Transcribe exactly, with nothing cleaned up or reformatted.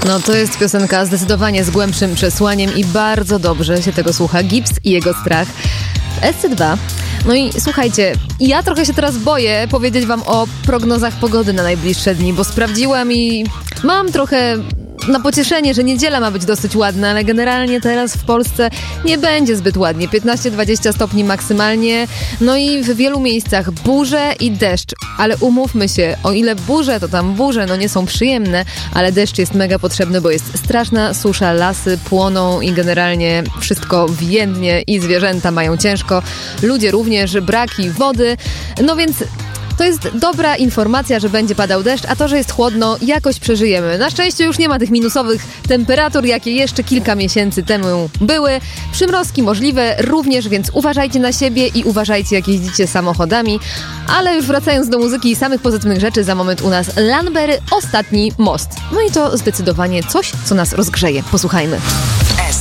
No to jest piosenka zdecydowanie z głębszym przesłaniem i bardzo dobrze się tego słucha. Gibbs i jego strach w S C dwa. No i słuchajcie, ja trochę się teraz boję powiedzieć wam o prognozach pogody na najbliższe dni, bo sprawdziłam i mam trochę na pocieszenie, że niedziela ma być dosyć ładna, ale generalnie teraz w Polsce nie będzie zbyt ładnie. piętnaście dwadzieścia stopni maksymalnie, no i w wielu miejscach burze i deszcz. Ale umówmy się, o ile burze, to tam burze, no nie są przyjemne, ale deszcz jest mega potrzebny, bo jest straszna susza, lasy płoną i generalnie wszystko więdnie i zwierzęta mają ciężko. Ludzie również, braki wody, no więc to jest dobra informacja, że będzie padał deszcz, a to, że jest chłodno, jakoś przeżyjemy. Na szczęście już nie ma tych minusowych temperatur, jakie jeszcze kilka miesięcy temu były. Przymrozki możliwe również, więc uważajcie na siebie i uważajcie, jak jeździcie samochodami. Ale już wracając do muzyki i samych pozytywnych rzeczy, za moment u nas Lanbery, Ostatni most. No i to zdecydowanie coś, co nas rozgrzeje. Posłuchajmy.